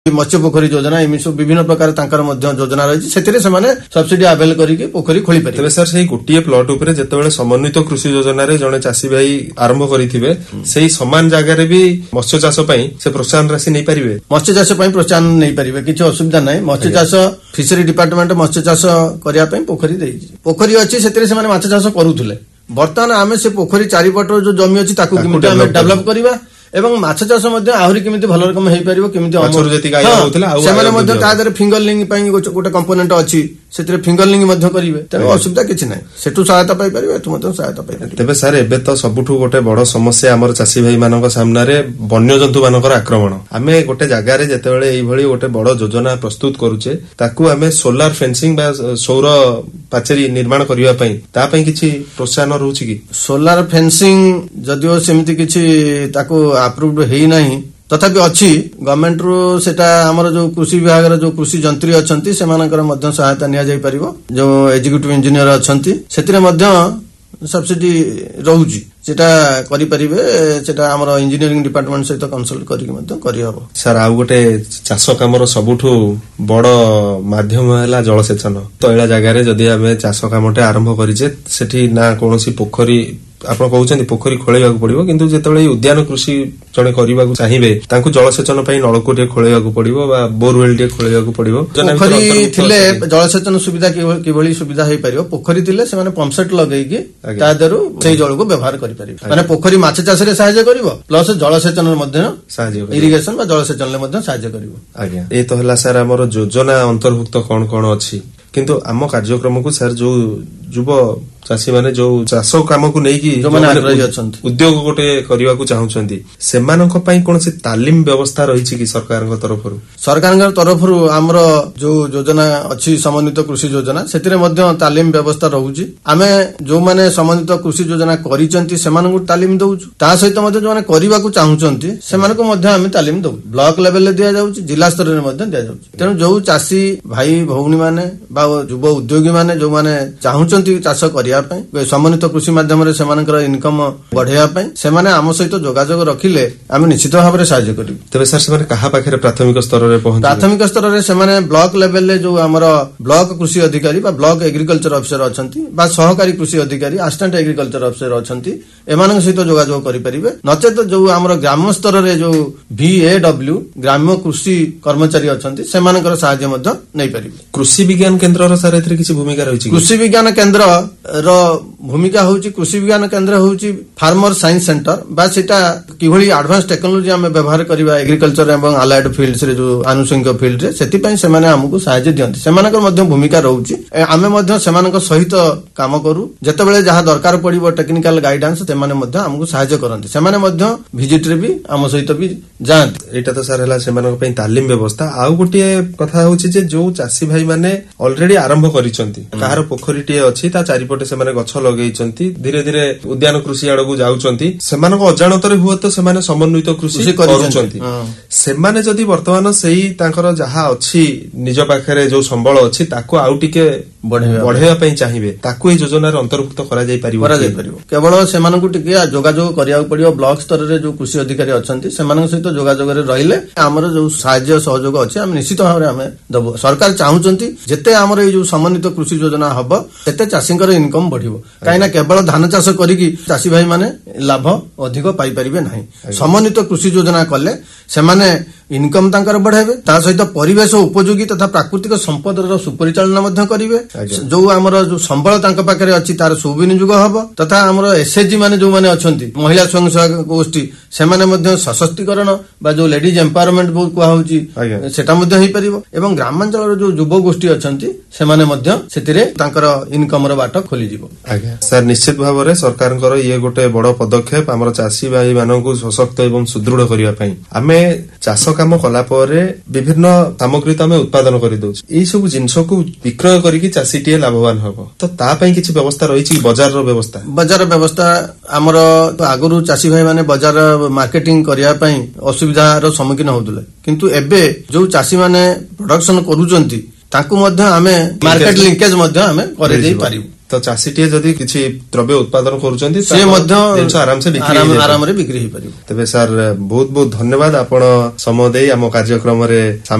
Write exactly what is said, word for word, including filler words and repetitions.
मत्स्य पोखरी योजना एमि सब विभिन्न प्रकार तांकर मध्य योजना रही से सब्सिडी आवेल करके पोखरी खोली पारे। सर से गोटे प्लॉट उपरे जेतेबेले समन्वित कृषि योजना रे जने चासी भाई आरंभ करिथिबे सेही समान जगह रे भी मत्स्य चाष पई से प्रोत्साहन राशि नै परिबे। मत्स्य चाष पई प्रोत्साहन नै परिबे किछ असुविधा नै। मत्स्य चाष फिशरी डिपार्टमेंट मत्स्य चाष करिया पई पोखरी देइछि। पोखरी अछि सेतरे से माने मत्स्य चाष करूथले। वर्तमान आमे से पोखरी चारिपट जो जमी अछि ताकू किमिति आमे डेवलप करिबा एवं माछ चाष मध्य आहुरी केमिति भल रकम हेई परिबो केमिति अमर जति गाय होतला आ सेमाने मध्य तादर फिंगरलिंग पई गोटे कंपोनेंट अछि सेतरे फिंगरलिंग मध्य करिवे तेनो असुविधा किछि नै। सेटु सहायता पाई परिबे एतु मध्य सहायता पाई परिबे। तबे सर एबे तो सबुठु गोटे बड़ समस्या हमर चासी भाई मानक सामना रे वन्य जंतु मानकर आक्रमण। आमे गोटे जगह रे जेतेबेले एई भली गोटे बड़ योजना प्रस्तुत करूचे ताकू आमे सोलार फेंसिंग बा सौर पाचेरी निर्माण करिवा पई ता पई किछि प्रोत्साहन रहउछि कि? सोलार फेंसिंग जदियो सेमिति किछि ताकू अप्रूव्ड हेई नाही तथापि अच्छी गवर्नमेंट रो सेटा हमर जो कृषि विभाग रो जो कृषि जंत्री अछंती सेमानकर मध्य सहायता निया जाई परिबो। जो एग्जीक्यूटिव इंजीनियर अछंती सेतिरे मध्य सब्सिडी रहउची सेटा करि परिबे। सेटा हमर इंजीनियरिंग डिपार्टमेंट सहित कंसल्ट करिक मध्य करि हबो। सर आ गोटे चाष कामर सबुठु बड़ माध्यम हैला जलसेचन। तो एला जगह रे जदी हमें चाष कामटे आरंभ करिचे सेठी ना कोनोसी पोखरी आपण कहउछन्ती पोखरी खोलेबाकू पड़िबो किंतु जेतेबेले उद्यान कृषि जणे करिबाकू चाहिबे तांकू जलसेचन पई नळकूटे खोलेबाकू पड़िबो बा बोरवेल टे खोलेबाकू पड़िबो। पोखरी थिले जलसेचन सुविधा किभली सुविधा हेई परिबो। पोखरी थिले से माने पंपसेट लगेई कि ता दरु सेही जल को व्यवहार करि परिबो। माने पोखरी माछ चाष रे सहायता करिवो प्लस जलसेचन रे मध्ये सहायता इरिगेशन बा जलसेचन ले मध्ये सहायता करिवो। आज्ञा ए तो हला सर हमर योजना अंतर्भुक्त कोन कोन अछि किंतु आम कार्यक्रम को सर जो युव चासी माने जो चाष काम को नहीं कि उद्योग गोटे करने को चाहूँगी सेमानक पई कौन सी तालीम व्यवस्था रही कि सरकार तरफ सरकार तरफ आमर जो योजना अच्छी समन्वित कृषि योजना से तालीम व्यवस्था रोचे। आमे जो माने समन्वित कृषि योजना करिसेंती सेमानकु तालीम दउछु ता सहित मध्ये जो माने करबा को चाहूचंती सेमानकु मध्ये आमे तालीम दउ। ब्लॉक लेवल ले दिया जाउची जिला स्तर रे मध्ये दिया जाउची। तेनु जो चासी भाई भौनी माने बा युव उद्योगी माने जो माने चाहूचंती चाष करिया पई समन्वित कृषि माध्यम रे सेमानकर इनकम बढ़ेया पई सेमाने आम सहित जोगाजोग रखिले आमे निश्चित भाव रे सहायता करिबु। तबे सर सेमाने कहा पाखरे प्राथमिक स्तर रे पहुंच प्राथमिक स्तर रे सेमाने ब्लॉक लेवल ले जो हमर ब्लॉक कृषि अधिकारी बा ब्लॉक एग्रीकल्चर ऑफिसर अछंती बा सहकारी कृषि अधिकारी असिस्टेंट एग्रीकल्चर ऑफिसर अछंती एमान सहित जोगाजोग करि परिबे। नचेत जो हमर ग्राम स्तर रे जो वीएडब्ल्यू ग्राम्य कृषि कर्मचारी अछंती सेमानकर सहायता मध्ये नै परिबे। कृषि विज्ञान केंद्र रो सर एथरे किछि भूमिका रहिछि? कृषि विज्ञान केंद्र रो भूमिका होउची कृषि विज्ञान केंद्र होउची फार्मर साइंस सेंटर बा सेटा किभली एडवांस टेक्नोलॉजी हम व्यवहार करबा एग्रीकल्चर एवं अलाइड फील्ड्स रे जो आनुषंगिक फील्ड रे सेति पई सेमाने हमकु सहायता दियंती। सेमानकर मध्ये भूमिका रहउची आमे मध्ये सेमानकर सहित काम करू जेतेबेले जहा दरकार पड़िबो टेक्निकल गाइडेंस सेमाने मध्ये हमकु सहायता करंती। सेमाने मध्ये विजिट रे भी हम सहित भी जांती। एटा तो सर हला सेमानक पई तालीम व्यवस्था। आउ गोटे कथा होउची जे जो चासी भाई माने ऑलरेडी आरंभ करिसंती कार पोखरी टे अछि ता चारिपटे सेमाने गछ लगेइचंती धीरे धीरे उद्यान कृषि आड़कू जाउचंती सेमानक अजाणतरे हुए तो सेमाने समन्वित कृषि करूचंती। सेमाने जदी वर्तमान सेही तांकर जहा अछि निज पाखरे जो संबळ अछि ताको आउ टिके बढ़ेया पई चाहिबे ताको ए योजना रे अंतर्भुक्त करा जाई परिबो करा जाई परिबो। केवल सेमानकु टिके जोगाजोग करिया पड़ियो। ब्लॉक स्तर रे जो कृषि अधिकारी अछंती सेमानक सहित जोगाजोग रे रहिले हमर जो सहायता सहयोग अछि हम निश्चित भाव रे हम दबो। सरकार चाहूचंती जेते हमर ए जो समन्वित कृषि योजना हबो तेते चाषींकर इनकम बढ़िबो। काइना केवल धान चाष करिकि चाषी भाई माने लाभ अधिक पाई परिबे नाही। समन्वित कृषि योजना कले सेमाने इनकम तांकर बढ़ाइबे ता सहित परिवेश उपयोगी तथा प्राकृतिक संपद रो सुपरिचालन मध्य करिवे। जो हमर जो संबळ तांक पाखरे अछि तार सुविनियोग हबो तथा हमर एसएचजी माने जो माने अछंती महिला स्वयं सहायक गोष्ठी सेमाने मध्य सशक्तिकरण बा जो लेडीज एम्पावरमेंट बहुत कुआ होउची सेटा मध्य हेई परिबो एवं ग्रामांचल रो जो युव गोष्ठी अछंती सेमाने मध्य सेतिरे तांकर इनकम रो बाट खोली जिवो। आज्ञा सर निश्चित भाव रे सरकारଙ୍କର ये गोटे बड़ पदक्षेप हमर चासी भाई मानकु सशक्त एवं सुदृढ़ करिया पई आमे चाष काम कला परे विभिन्न सामग्री तो आमे उत्पादन करि दउछ एई सब जिंस को विक्रय करिकि चासी टिए लाभवान हबो तो ता पई किछि व्यवस्था रही छि बाजार रो व्यवस्था बाजार व्यवस्था हमर तो आगुरु चासी भाई माने बाजार मार्केटिंग करिया पई असुविधा रो सम्मुखीन होउतले किंतु एबे जो चासी माने प्रोडक्शन करूचंती ताकू मध्ये आमे मार्केट लिंकेज मध्ये आमे करे देई पारिबु। ତ ଚାଷୀଟିଏ ଯଦି କିଛି ଦ୍ରବ୍ୟ ଉତ୍ପାଦନ କରୁଛନ୍ତି ସେ ମଧ୍ୟ ଜିନିଷ ଆରାମସେ ବିକ୍ରି ଆରାମ- ହେଇଯାଇପାରିବ। ଆରାମରେ ବିକ୍ରି ହେଇପାରିବ। ତେବେ ସାର୍ ବହୁତ ବହୁତ ଧନ୍ୟବାଦ ଆପଣ ସମୟ ଦେଇ ଆମ କାର୍ଯ୍ୟକ୍ରମରେ